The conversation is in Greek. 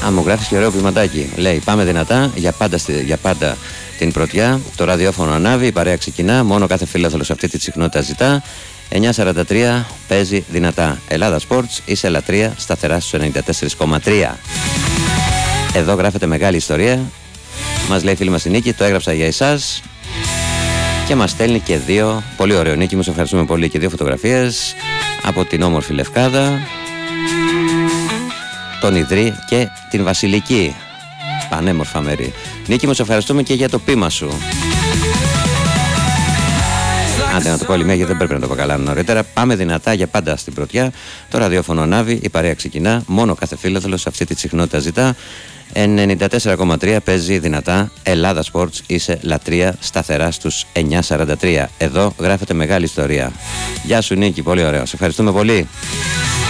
Αν μου γράφεις και ωραίο ποιηματάκι. Λέει: πάμε δυνατά, για πάντα την πρωτιά. Το ραδιόφωνο ανάβει, η παρέα ξεκινά. Μόνο κάθε φίλαθλος αυτή τη συχνότητα ζητά. 9.43 παίζει δυνατά. Ελλάδα Sports, είσαι λατρεία, σταθερά στους 94,3. Εδώ γράφεται μεγάλη ιστορία. Μας λέει η φίλη μας η Νίκη, το έγραψα για εσάς. Και μας στέλνει και δύο. Πολύ ωραίο, Νίκη, μου σε ευχαριστούμε πολύ. Και δύο φωτογραφίες από την όμορφη Λευκάδα, τον Ιδρύ και την Βασιλική. Πανέμορφα μέρη. Νίκη, μου σε ευχαριστούμε και για το πείμα σου. Άντε να το πω άλλη μια, γιατί δεν πρέπει να το πω καλά νωρίτερα. Πάμε δυνατά, για πάντα στην πρωτιά. Το ραδιόφωνο ανάβει, η παρέα ξεκινά. Μόνο κάθε φίλαθλος αυτή τη συχνότητα ζητά. 94,3 παίζει δυνατά. Ελλάδα Sports, είσαι λατρεία, σταθερά στους 9.43. Εδώ γράφεται μεγάλη ιστορία. Γεια σου Νίκη, πολύ ωραίο. Σε ευχαριστούμε πολύ.